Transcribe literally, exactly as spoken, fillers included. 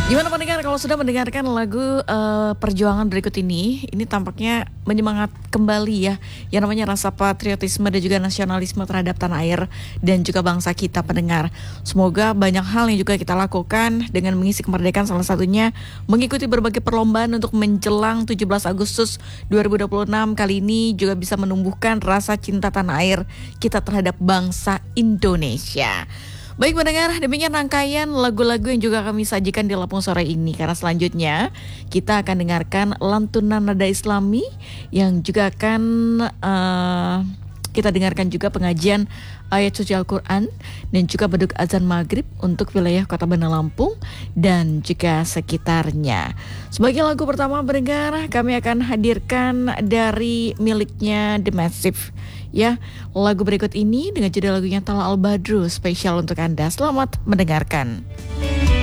Gimana pendengar kalau sudah mendengarkan lagu uh, perjuangan berikut ini? Ini tampaknya menyemangat kembali ya, yang namanya rasa patriotisme dan juga nasionalisme terhadap tanah air dan juga bangsa kita pendengar. Semoga banyak hal yang juga kita lakukan dengan mengisi kemerdekaan, salah satunya mengikuti berbagai perlombaan untuk menjelang tujuh belas Agustus dua ribu dua puluh enam kali ini juga bisa menumbuhkan rasa cinta tanah air kita terhadap bangsa Indonesia. Baik pendengar, demikian rangkaian lagu-lagu yang juga kami sajikan di Lampung sore ini. Karena selanjutnya kita akan dengarkan lantunan nada Islami yang juga akan uh, kita dengarkan juga pengajian ayat suci Al-Quran dan juga beduk azan maghrib untuk wilayah Kota Bandar Lampung dan juga sekitarnya. Sebagai lagu pertama pendengar, kami akan hadirkan dari miliknya The Massive. Ya, lagu berikut ini dengan judul lagunya Talal Al Badru spesial untuk Anda. Selamat mendengarkan.